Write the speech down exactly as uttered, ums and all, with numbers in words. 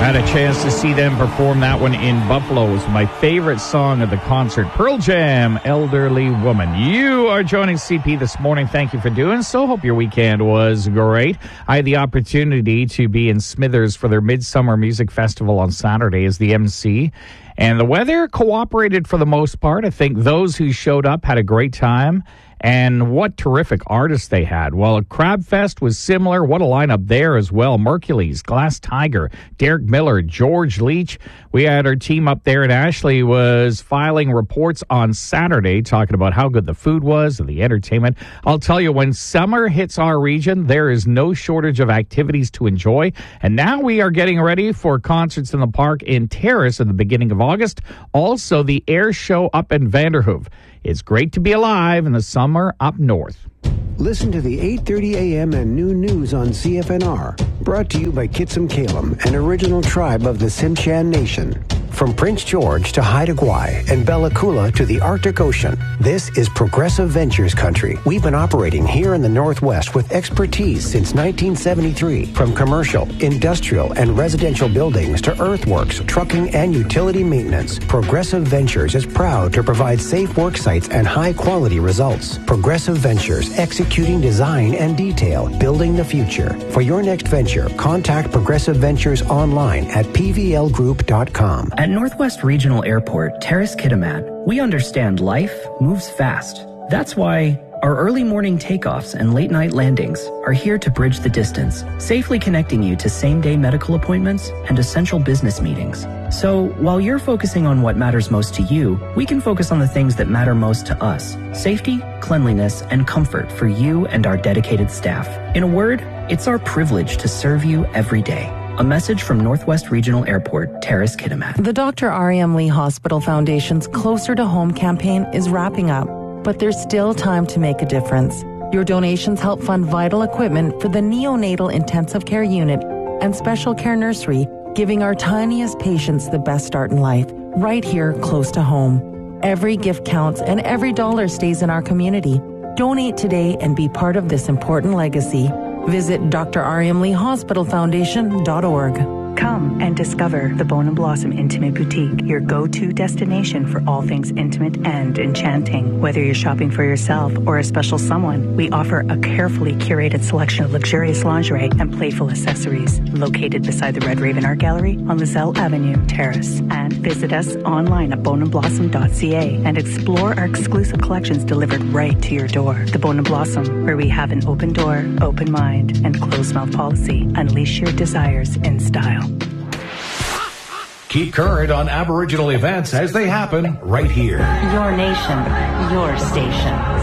I had a chance to see them perform that one in Buffalo. It was my favorite song of the concert. Pearl Jam, Elderly Woman. You are joining C P this morning. Thank you for doing so. Hope your weekend was great. I had the opportunity to be in Smithers for their Midsummer Music Festival on Saturday as the M C. And the weather cooperated for the most part. I think those who showed up had a great time. And what terrific artists they had. Well, Crab Fest was similar. What a lineup there as well. Mercules, Glass Tiger, Derek Miller, George Leach. We had our team up there, and Ashley was filing reports on Saturday talking about how good the food was and the entertainment. I'll tell you, when summer hits our region, there is no shortage of activities to enjoy. And now we are getting ready for concerts in the park in Terrace at the beginning of August. Also, the Air Show up in Vanderhoof. It's great to be alive in the summer up north. Listen to the eight thirty a.m. and noon news on C F N R. Brought to you by Kitsum Kalem, an original tribe of the Tsimshian Nation. From Prince George to Haida Gwaii and Bella Coola to the Arctic Ocean, this is Progressive Ventures country. We've been operating here in the Northwest with expertise since nineteen seventy-three. From commercial, industrial, and residential buildings to earthworks, trucking, and utility maintenance, Progressive Ventures is proud to provide safe work sites and high-quality results. Progressive Ventures, executing design and detail, building the future. For your next venture, contact Progressive Ventures online at p v l group dot com. At Northwest Regional Airport, Terrace Kitimat, we understand life moves fast. That's why our early morning takeoffs and late night landings are here to bridge the distance, safely connecting you to same-day medical appointments and essential business meetings. So while you're focusing on what matters most to you, we can focus on the things that matter most to us: safety, cleanliness, and comfort for you and our dedicated staff. In a word, it's our privilege to serve you every day. A message from Northwest Regional Airport, Terrace Kitimat. The Doctor R E M Lee Hospital Foundation's Closer to Home campaign is wrapping up, but there's still time to make a difference. Your donations help fund vital equipment for the neonatal intensive care unit and special care nursery, giving our tiniest patients the best start in life, right here close to home. Every gift counts and every dollar stays in our community. Donate today and be part of this important legacy. Visit D R R E M Lee Hospital Foundation dot org. Come and discover the Bone and Blossom Intimate Boutique, your go-to destination for all things intimate and enchanting. Whether you're shopping for yourself or a special someone, we offer a carefully curated selection of luxurious lingerie and playful accessories. Located beside the Red Raven Art Gallery on Lizelle Avenue, Terrace. And visit us online at bone and blossom dot c a and explore our exclusive collections delivered right to your door. The Bone and Blossom, where we have an open door, open mind, and closed-mouth policy. Unleash your desires in style. Keep current on Aboriginal events as they happen right here. Your nation, your station.